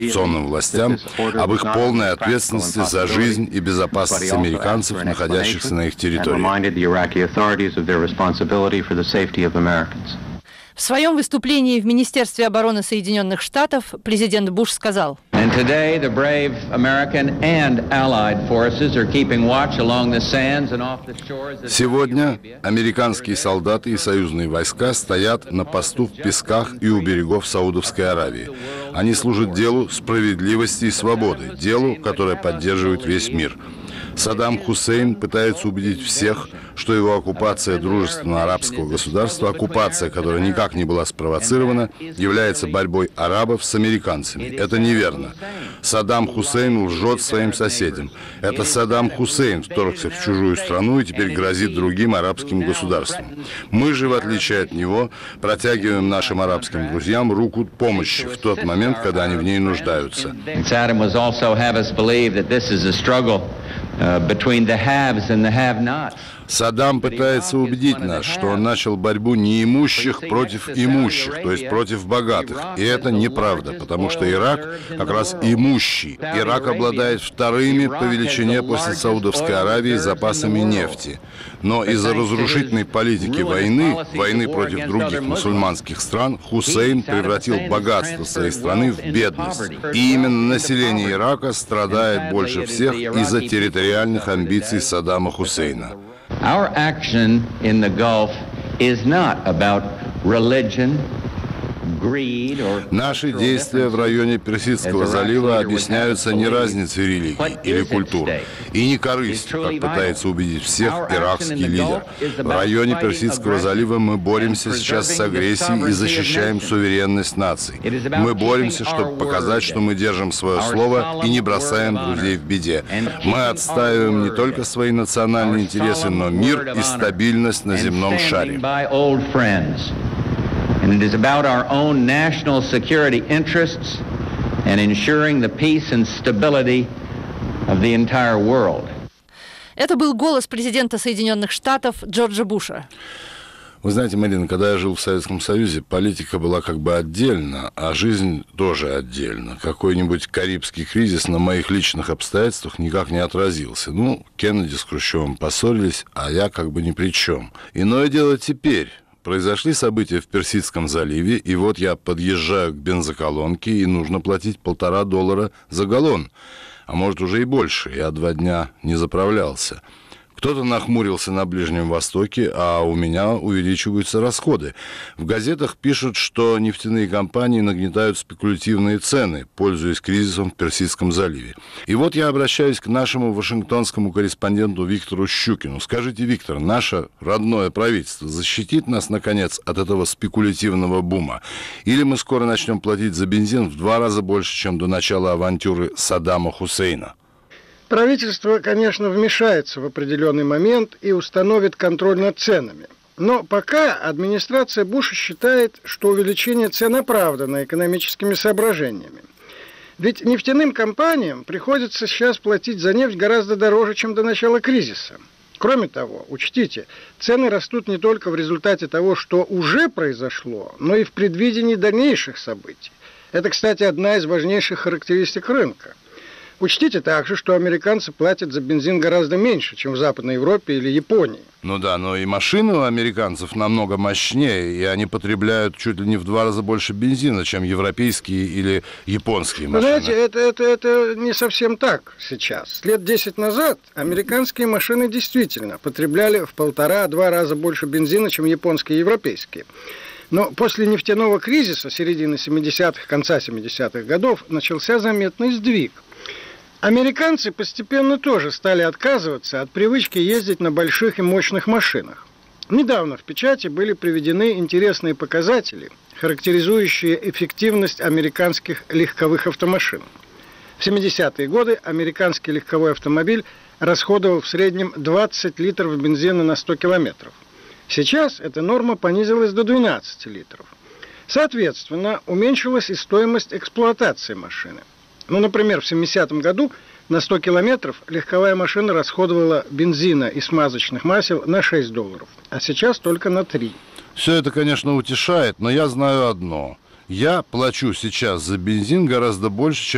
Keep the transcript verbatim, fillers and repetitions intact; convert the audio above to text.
конституционным властям об их полной ответственности за жизнь и безопасность американцев, находящихся на их территории. В своем выступлении в Министерстве обороны Соединенных Штатов президент Буш сказал: «Сегодня американские солдаты и союзные войска стоят на посту в песках и у берегов Саудовской Аравии. Они служат делу справедливости и свободы, делу, которое поддерживает весь мир. Саддам Хусейн пытается убедить всех, что его оккупация дружественного арабского государства, оккупация, которая никак не была спровоцирована, является борьбой арабов с американцами. Это неверно. Саддам Хусейн лжет своим соседям. Это Саддам Хусейн вторгся в чужую страну и теперь грозит другим арабским государствам. Мы же, в отличие от него, протягиваем нашим арабским друзьям руку помощи в тот момент, когда они в ней нуждаются». Саддам пытается убедить нас, что он начал борьбу неимущих против имущих, то есть против богатых. И это неправда, потому что Ирак как раз имущий. Ирак обладает вторыми по величине после Саудовской Аравии запасами нефти. Но из-за разрушительной политики войны, войны против других мусульманских стран, Хусейн превратил богатство своей страны в бедность. И именно население Ирака страдает больше всех из-за территориальных амбиций Саддама Хусейна. Our action in the Gulf is not about religion. Наши действия в районе Персидского залива объясняются не разницей религий или культур и не корыстью, как пытается убедить всех иракский лидер. В районе Персидского залива мы боремся сейчас с агрессией и защищаем суверенность наций. Мы боремся, чтобы показать, что мы держим свое слово и не бросаем друзей в беде. Мы отстаиваем не только свои национальные интересы, но мир и стабильность на земном шаре. And it is about our own national security interests and ensuring the peace and stability of the entire world. Это был голос президента Соединенных Штатов Джорджа Буша. Вы знаете, Марина, когда я жил в Советском Союзе, политика была как бы отдельно, а жизнь тоже отдельно. Какой-нибудь карибский кризис на моих личных обстоятельствах никак не отразился. Ну, Кеннеди с Хрущевым поссорились, а я как бы ни при чем. Иное дело теперь. Произошли события в Персидском заливе, и вот я подъезжаю к бензоколонке, и нужно платить полтора доллара за галлон. А может, уже и больше. Я два дня не заправлялся. Кто-то нахмурился на Ближнем Востоке, а у меня увеличиваются расходы. В газетах пишут, что нефтяные компании нагнетают спекулятивные цены, пользуясь кризисом в Персидском заливе. И вот я обращаюсь к нашему вашингтонскому корреспонденту Виктору Щукину. Скажите, Виктор, наше родное правительство защитит нас, наконец, от этого спекулятивного бума? Или мы скоро начнем платить за бензин в два раза больше, чем до начала авантюры Саддама Хусейна? Правительство, конечно, вмешается в определенный момент и установит контроль над ценами. Но пока администрация Буша считает, что увеличение цен оправдано экономическими соображениями. Ведь нефтяным компаниям приходится сейчас платить за нефть гораздо дороже, чем до начала кризиса. Кроме того, учтите, цены растут не только в результате того, что уже произошло, но и в предвидении дальнейших событий. Это, кстати, одна из важнейших характеристик рынка. Учтите также, что американцы платят за бензин гораздо меньше, чем в Западной Европе или Японии. Ну да, но и машины у американцев намного мощнее, и они потребляют чуть ли не в два раза больше бензина, чем европейские или японские машины. Вы знаете, это, это, это не совсем так сейчас. Лет десять назад американские машины действительно потребляли в полтора-два раза больше бензина, чем японские и европейские. Но после нефтяного кризиса середины семидесятых, конца семидесятых годов начался заметный сдвиг. Американцы постепенно тоже стали отказываться от привычки ездить на больших и мощных машинах. Недавно в печати были приведены интересные показатели, характеризующие эффективность американских легковых автомашин. В семидесятые годы американский легковой автомобиль расходовал в среднем двадцать литров бензина на сто километров. Сейчас эта норма понизилась до двенадцати литров. Соответственно, уменьшилась и стоимость эксплуатации машины. Ну, например, в семидесятом году на сто километров легковая машина расходовала бензина и смазочных масел на шесть долларов, а сейчас только на три. Все это, конечно, утешает, но я знаю одно. Я плачу сейчас за бензин гораздо больше, чем